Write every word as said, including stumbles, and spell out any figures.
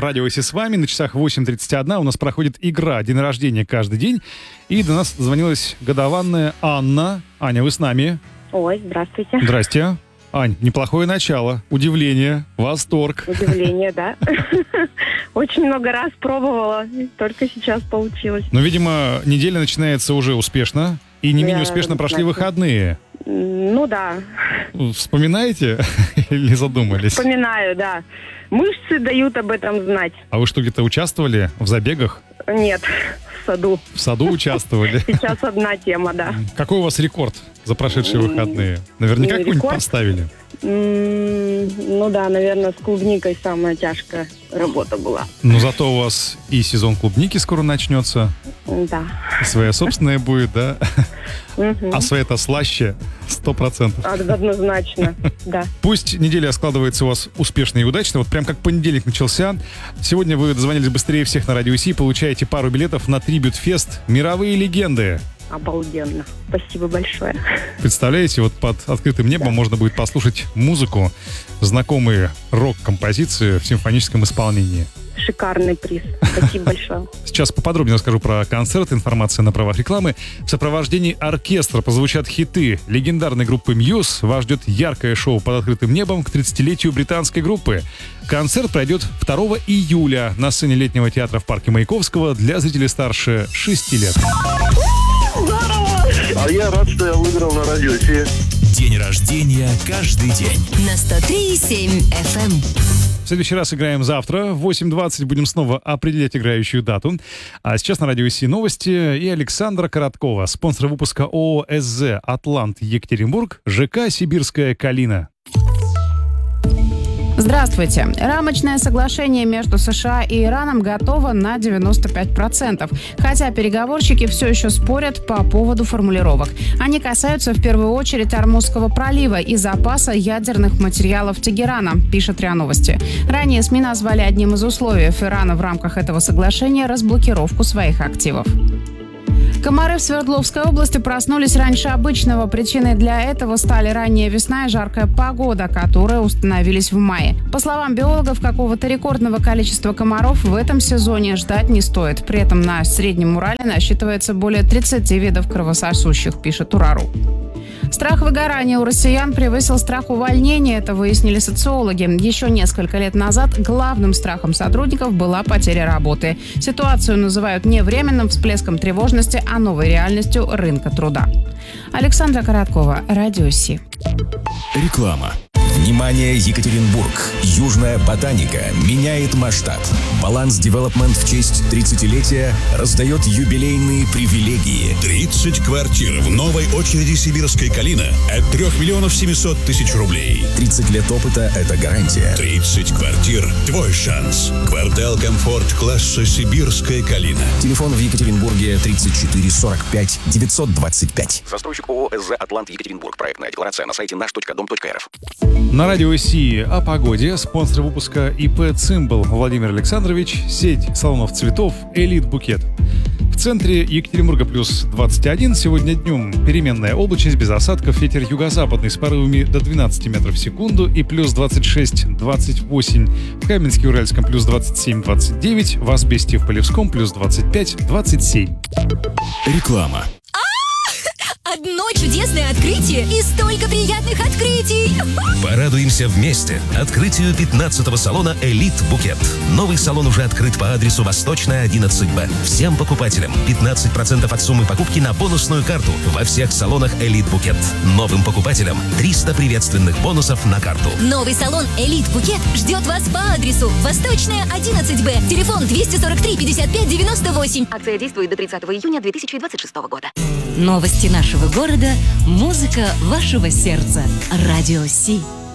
Радио Си с вами. На часах восемь тридцать один у нас проходит игра «День рождения каждый день». И до нас дозвонилась годованная Анна. Аня, вы с нами? Ой, здравствуйте. Здрасте. Ань, неплохое начало. Удивление, восторг. Удивление, да. Очень много раз пробовала, только сейчас получилось. Но, видимо, неделя начинается уже успешно. И не Да, менее успешно прошли значит. выходные. Ну да, Вспоминаете или задумались? вспоминаю, да. Мышцы дают об этом знать. А вы что, где-то участвовали в забегах? Нет, в саду. В саду участвовали? Сейчас одна тема, да. Какой у вас рекорд за прошедшие выходные? Наверняка Ну, какой-нибудь рекорд? поставили. М, Ну да, наверное, с клубникой самая тяжкая работа была. Но зато у вас и сезон клубники скоро начнется. Да. И своя собственная будет, да? Мгм. А своя-то слаще, сто процентов. Однозначно, да. Пусть неделя складывается у вас успешно и удачно. Вот прям как понедельник начался. Сегодня вы дозвонились быстрее всех на Радио Си. Получаете пару билетов на Трибют-фест «Мировые легенды». Обалденно. Спасибо большое. Представляете, вот под открытым небом можно будет послушать музыку, знакомые рок-композиции в симфоническом исполнении. Шикарный приз. Спасибо большое. Сейчас поподробнее расскажу про концерт, информация на правах рекламы. В сопровождении оркестра прозвучат хиты легендарной группы Muse. Вас ждет яркое шоу под открытым небом к тридцатилетию британской группы. Концерт пройдет второго июля на сцене летнего театра в парке Маяковского для зрителей старше шести лет. А я рад, что я выиграл на Радио Си. День рождения каждый день. На сто три и семь эф эм. В следующий раз играем завтра. В восемь двадцать будем снова определять играющую дату. А сейчас на Радио Си новости и Александра Короткова, спонсор выпуска ООО СЗ «Атлант Екатеринбург», ЖК «Сибирская Калина». Здравствуйте. Рамочное соглашение между США и Ираном готово на девяносто пять процентов. Хотя переговорщики все еще спорят по поводу формулировок. Они касаются в первую очередь Ормузского пролива и запаса ядерных материалов Тегерана, пишет РИА Новости. Ранее СМИ назвали одним из условий Ирана в рамках этого соглашения разблокировку своих активов. Комары в Свердловской области проснулись раньше обычного. Причиной для этого стали ранняя весна и жаркая погода, которые установились в мае. По словам биологов, какого-то рекордного количества комаров в этом сезоне ждать не стоит. При этом на Среднем Урале насчитывается более тридцати видов кровососущих, пишет Урару. Страх выгорания у россиян превысил страх увольнения, это выяснили социологи. Еще несколько лет назад главным страхом сотрудников была потеря работы. Ситуацию называют не временным всплеском тревожности, а новой реальностью рынка труда. Александра Короткова, Радио Си. Реклама. Внимание, Екатеринбург! Южная ботаника меняет масштаб. Баланс Девелопмент в честь тридцатилетия раздает юбилейные привилегии. тридцать квартир в новой очереди «Сибирской Калина» от трех миллионов семисот тысяч рублей. тридцать лет опыта – это гарантия. тридцать квартир – твой шанс. Квартал «Комфорт» класса «Сибирская Калина». Телефон в Екатеринбурге тридцать четыре сорок пять девятьсот двадцать пять. Застройщик ООО СЗ «Атлант Екатеринбург». Проектная декларация на сайте наш точка дом точка эр эф. На Радио Си о погоде. Спонсор выпуска ИП «Цимбал» Владимир Александрович. Сеть салонов цветов «Элит Букет». В центре Екатеринбурга плюс двадцать один. Сегодня днем переменная облачность, без осадков. Ветер юго-западный с порывами до двенадцати метров в секунду. И плюс двадцать шесть двадцать восемь. В Каменске-Уральском плюс двадцать семь двадцать девять. В Асбесте в Полевском плюс двадцать пять двадцать семь. Реклама. Одно чудесное открытие и столько приятных открытий. Порадуемся вместе открытию пятнадцатого салона «Элит Букет». Новый салон уже открыт по адресу Восточная, одиннадцать Б. Всем покупателям пятнадцать процентов от суммы покупки на бонусную карту во всех салонах «Элит Букет». Новым покупателям триста приветственных бонусов на карту. Новый салон «Элит Букет» ждет вас по адресу Восточная, одиннадцать Б. Телефон двести сорок три пятьдесят пять девяносто восемь. Акция действует до тридцатого июня две тысячи двадцать шестого года. Новости нашего города. Музыка вашего сердца. Радио Си.